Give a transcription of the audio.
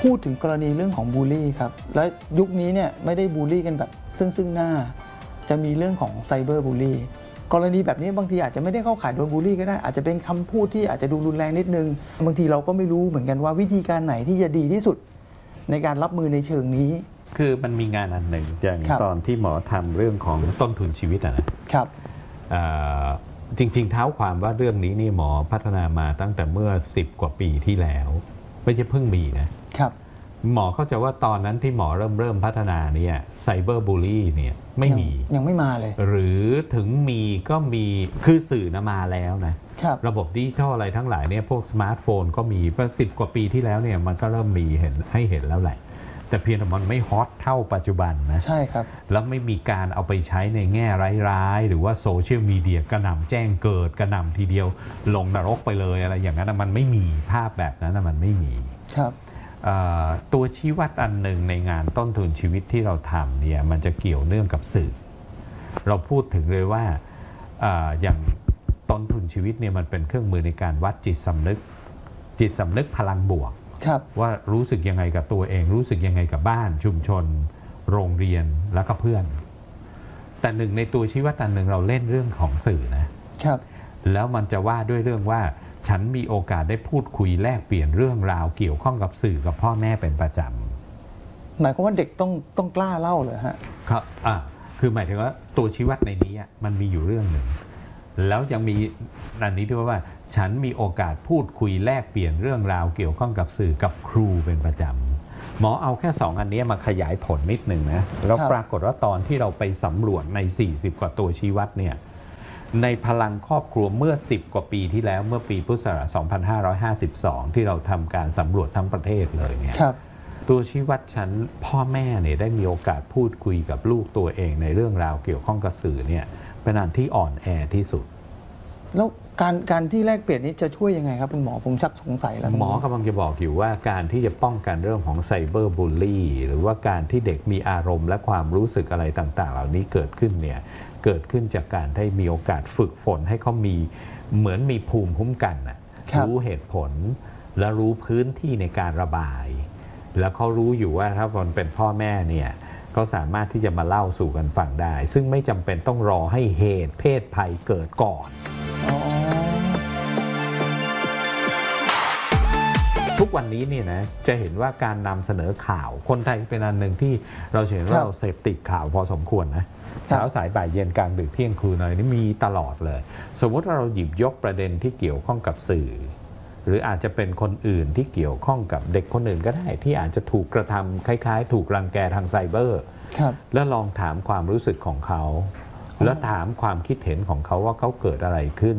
พูดถึงกรณีเรื่องของบูลลี่ครับและยุคนี้เนี่ยไม่ได้บูลลี่กันแบบซึ่งหน้าจะมีเรื่องของไซเบอร์บูลลี่กรณีแบบนี้บางทีอาจจะไม่ได้เข้าข่ายโดนบูลลี่ก็ได้อาจจะเป็นคำพูดที่อาจจะดูรุนแรงนิดนึงบางทีเราก็ไม่รู้เหมือนกันว่าวิธีการไหนที่จะดีที่สุดในการรับมือในเชิงนี้คือมันมีงานอันหนึ่งอย่างตอนที่หมอทำเรื่องของต้นทุนชีวิตนะครับจริงๆเท้าความว่าเรื่องนี้นี่หมอพัฒนามาตั้งแต่เมื่อ10 กว่าปีที่แล้วไม่ใช่เพิ่งมีนะครับหมอเข้าใจว่าตอนนั้นที่หมอเริ่มพัฒนาเนี่ยไซเบอร์บูลลี่เนี่ยไม่มียังไม่มาเลยหรือถึงมีก็มีคือสื่อมาแล้วนะระบบดิจิทัลอะไรทั้งหลายเนี่ยพวกสมาร์ทโฟนก็มีประสิบกว่าปีที่แล้วเนี่ยมันก็เริ่มมีให้เห็นแล้วแหละแต่เพียงแต่มันไม่ฮอตเท่าปัจจุบันนะใช่ครับแล้วไม่มีการเอาไปใช้ในแง่ร้ายๆหรือว่าโซเชียลมีเดียกระหน่ำแจ้งเกิดกระหน่ำทีเดียวลงนรกไปเลยอะไรอย่างนั้นมันไม่มีภาพแบบนั้นมันไม่มีครับตัวชี้วัดอันหนึ่งในงานต้นทุนชีวิตที่เราทำเนี่ยมันจะเกี่ยวเนื่องกับสื่อเราพูดถึงเลยว่าอย่างต้นทุนชีวิตเนี่ยมันเป็นเครื่องมือในการวัดจิตสำนึกพลังบวกว่ารู้สึกยังไงกับตัวเองรู้สึกยังไงกับบ้านชุมชนโรงเรียนแล้วก็เพื่อนแต่หนึ่งในตัวชี้วัดอันหนึ่งเราเล่นเรื่องของสื่อนะครับแล้วมันจะว่าด้วยเรื่องว่าฉันมีโอกาสได้พูดคุยแลกเปลี่ยนเรื่องราวเกี่ยวข้องกับสื่อกับพ่อแม่เป็นประจำหมายความว่าเด็กต้องกล้าเล่าเลยฮะครับคือหมายถึงว่าตัวชี้วัดในนี้มันมีอยู่เรื่องหนึ่งแล้วยังมีอันนี้ด้วยว่าฉันมีโอกาสพูดคุยแลกเปลี่ยนเรื่องราวเกี่ยวข้องกับสื่อกับครูเป็นประจำหมอเอาแค่2อันนี้มาขยายผลนิดหนึ่งนะแล้วปรากฏว่าตอนที่เราไปสำรวจใน40 กว่าตัวชี้วัดเนี่ยในพลังครอบครัวเมื่อ10 กว่าปีที่แล้วเมื่อปีพุทธศักราช 2552 ที่เราทำการสำรวจทั้งประเทศเลยเนี่ยตัวชี้วัดชั้นพ่อแม่เนี่ยได้มีโอกาสพูดคุยกับลูกตัวเองในเรื่องราวเกี่ยวข้องกับสื่อเนี่ยเป็นอันที่อ่อนแอที่สุดแล้วการที่แลกเปลี่ยนนี้จะช่วยยังไงครับคุณหมอผมชักสงสัยแล้วหมอกำลังจะบอกอยู่ว่าการที่จะป้องกันเรื่องของไซเบอร์บูลลี่หรือว่าการที่เด็กมีอารมณ์และความรู้สึกอะไรต่างๆเหล่านี้เกิดขึ้นเนี่ยเกิดขึ้นจากการได้มีโอกาสฝึกฝนให้เขามีเหมือนมีภูมิคุ้มกันรู้เหตุผลและรู้พื้นที่ในการระบายแล้วเขารู้อยู่ว่าถ้าคนเป็นพ่อแม่เนี่ยก็สามารถที่จะมาเล่าสู่กันฟังได้ซึ่งไม่จำเป็นต้องรอให้เหตุเพศภัยเกิดก่อนทุกวันนี้เนี่ยนะจะเห็นว่าการนำเสนอข่าวคนไทยเป็นอันหนึ่งที่เราเห็นว่าเราเสพติดข่าวพอสมควรนะเช้าสายบ่ายเย็นกลางดึกเที่ยงคืนอะไรนี่มีตลอดเลยสมมติว่าเราหยิบยกประเด็นที่เกี่ยวข้องกับสื่อหรืออาจจะเป็นคนอื่นที่เกี่ยวข้องกับเด็กคนอื่นก็ได้ที่อาจจะถูกกระทำคล้ายๆถูกรังแกทางไซเบอร์แล้วลองถามความรู้สึกของเขาแล้วถามความคิดเห็นของเขาว่าเขาเกิดอะไรขึ้น